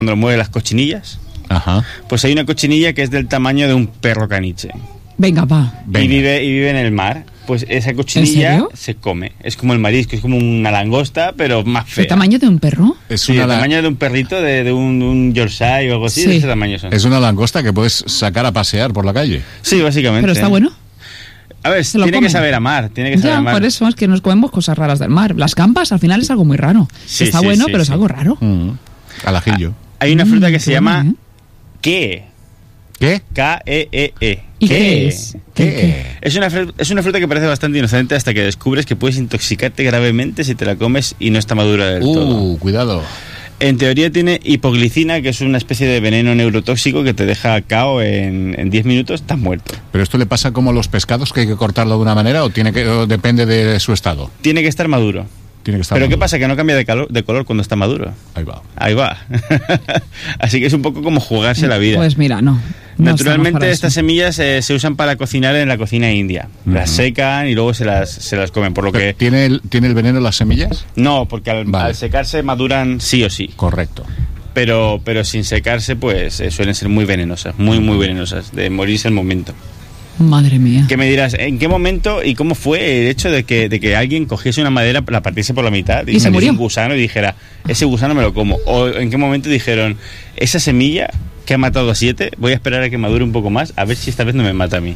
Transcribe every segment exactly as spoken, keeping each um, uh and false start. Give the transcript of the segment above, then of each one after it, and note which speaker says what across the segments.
Speaker 1: cuando mueve las cochinillas.
Speaker 2: Ajá.
Speaker 1: Pues hay una cochinilla que es del tamaño de un perro caniche.
Speaker 3: Venga, va.
Speaker 1: Y vive, y vive en el mar. Pues esa cochinilla se come. Es como el marisco, es como una langosta, pero más fea.
Speaker 3: ¿El tamaño de un perro?
Speaker 2: Es
Speaker 1: sí,
Speaker 2: una
Speaker 1: el
Speaker 2: la...
Speaker 1: tamaño de un perrito, de, de, un, de un Yorkshire o algo así,
Speaker 3: Sí.
Speaker 1: de ese tamaño son.
Speaker 2: Es una langosta que puedes sacar a pasear por la calle.
Speaker 1: Sí, básicamente.
Speaker 3: ¿Pero está bueno?
Speaker 1: A ver,
Speaker 3: ¿Se lo
Speaker 1: tiene
Speaker 3: comen?
Speaker 1: que saber amar, tiene que saber
Speaker 3: Ya,
Speaker 1: amar.
Speaker 3: por eso es que nos comemos cosas raras del mar. Las gambas al final es algo muy raro.
Speaker 1: Sí,
Speaker 3: está
Speaker 1: sí,
Speaker 3: bueno,
Speaker 1: sí,
Speaker 3: pero
Speaker 1: sí.
Speaker 3: es algo raro.
Speaker 2: Mm. Al ajillo.
Speaker 1: Hay una fruta que
Speaker 3: Mm,
Speaker 1: se
Speaker 3: qué
Speaker 1: llama
Speaker 3: bueno, ¿eh?
Speaker 1: qué.
Speaker 2: ¿Qué?
Speaker 1: K E E E.
Speaker 3: ¿Y qué es?
Speaker 2: ¿Qué?
Speaker 3: ¿Qué?
Speaker 1: Es una, fru- es una fruta que parece bastante inocente hasta que descubres que puedes intoxicarte gravemente si te la comes y no está madura del
Speaker 2: Uh,
Speaker 1: todo.
Speaker 2: cuidado.
Speaker 1: En teoría tiene hipoglicina, que es una especie de veneno neurotóxico que te deja cao en en diez minutos, estás muerto.
Speaker 2: ¿Pero esto le pasa como a los pescados, que hay que cortarlo de una manera o tiene que o depende de su estado?
Speaker 1: Tiene que estar maduro.
Speaker 2: Tiene que estar
Speaker 1: Pero ¿qué
Speaker 2: maduro.
Speaker 1: pasa? Que no cambia de, calor, de color cuando está maduro.
Speaker 2: Ahí va.
Speaker 1: Ahí va. Así que es un poco como jugarse la vida.
Speaker 3: Pues mira, no. no
Speaker 1: Naturalmente
Speaker 3: estamos para
Speaker 1: estas
Speaker 3: eso.
Speaker 1: semillas eh, se usan para cocinar en la cocina india.
Speaker 2: Ujú.
Speaker 1: Las secan y luego se las, se las comen. Por lo que
Speaker 2: ¿Tiene el, ¿Tiene el veneno las semillas?
Speaker 1: no, porque al,
Speaker 2: Vale.
Speaker 1: al secarse maduran sí o sí.
Speaker 2: Correcto.
Speaker 1: Pero, pero sin secarse, pues eh, suelen ser muy venenosas, muy, muy venenosas, de morirse al momento.
Speaker 3: Madre mía.
Speaker 1: ¿Qué me dirás? ¿En qué momento y cómo fue el hecho de que, de que alguien cogiese una madera, la partiese por la mitad
Speaker 3: ¿Y se
Speaker 1: metiese
Speaker 3: murió?
Speaker 1: un gusano y dijera, ese gusano me lo como? ¿O en qué momento dijeron, esa semilla que ha matado a siete, voy a esperar a que madure un poco más, a ver si esta vez no me mata a mí?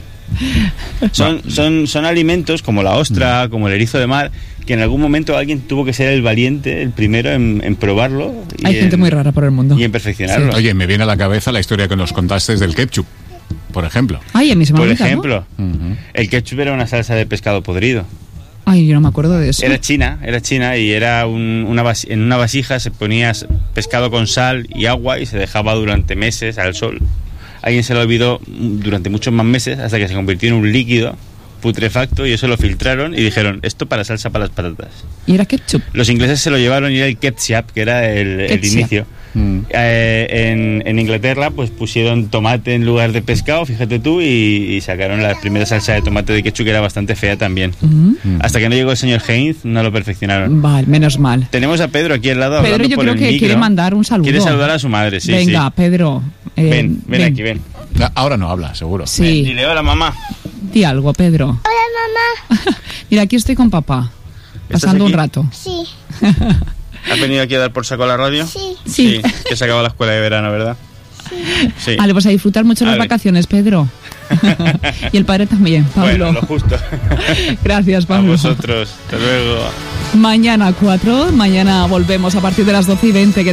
Speaker 1: Son, son, son alimentos como la ostra, como el erizo de mar, que en algún momento alguien tuvo que ser el valiente, el primero en, en probarlo. Y
Speaker 3: Hay
Speaker 1: en,
Speaker 3: gente muy rara por el mundo.
Speaker 1: Y en perfeccionarlo.
Speaker 2: Oye, me viene a la cabeza la historia que nos contaste del ketchup, por ejemplo.
Speaker 3: Ay, a mí se me
Speaker 1: Por
Speaker 3: olvida, ¿no?
Speaker 1: ejemplo,
Speaker 2: Ujú.
Speaker 1: el ketchup era una salsa de pescado podrido.
Speaker 3: Ay, yo no me acuerdo de eso.
Speaker 1: Era china, era china y era un- una vas- en una vasija se ponía pescado con sal y agua y se dejaba durante meses al sol. Alguien se lo olvidó durante muchos más meses hasta que se convirtió en un líquido putrefacto y eso lo filtraron y dijeron, esto para salsa para las patatas.
Speaker 3: Y era ketchup.
Speaker 1: Los ingleses se lo llevaron y era el ketchup, que era el, el
Speaker 3: Ketchup.
Speaker 1: inicio.
Speaker 2: Mm.
Speaker 1: Eh, en, en Inglaterra pues pusieron tomate en lugar de pescado, fíjate tú, y, y sacaron la primera salsa de tomate de ketchup que era bastante fea también.
Speaker 3: Mm.
Speaker 1: Hasta que no llegó el señor Heinz, no lo perfeccionaron.
Speaker 3: Vale, menos mal.
Speaker 1: Tenemos a Pedro aquí al lado
Speaker 3: Pedro,
Speaker 1: hablando
Speaker 3: yo
Speaker 1: por
Speaker 3: creo
Speaker 1: el
Speaker 3: que
Speaker 1: micro.
Speaker 3: quiere mandar un saludo.
Speaker 1: Quiere saludar a su madre, sí,
Speaker 3: Venga,
Speaker 1: sí.
Speaker 3: Pedro. eh,
Speaker 1: Ven, ven, aquí, ven.
Speaker 2: Ah, ahora no habla, seguro.
Speaker 3: Sí.
Speaker 1: Ven, dile hola, mamá.
Speaker 3: Di algo, Pedro. Hola, mamá. Mira, aquí estoy con papá.
Speaker 1: ¿Estás
Speaker 3: Pasando un
Speaker 1: aquí?
Speaker 3: rato.
Speaker 4: Sí,
Speaker 1: ¿Has venido aquí a dar por saco a la radio?
Speaker 4: sí.
Speaker 3: Sí.
Speaker 1: Que se acaba la escuela de verano, ¿verdad? Sí.
Speaker 3: Vale, pues a disfrutar mucho las
Speaker 1: Vale.
Speaker 3: vacaciones, Pedro. Y el padre también, Pablo.
Speaker 1: Bueno, lo justo.
Speaker 3: Gracias,
Speaker 1: A
Speaker 3: Pablo.
Speaker 1: vosotros. Hasta luego.
Speaker 3: Mañana cuatro, mañana volvemos a partir de las doce y veinte. Que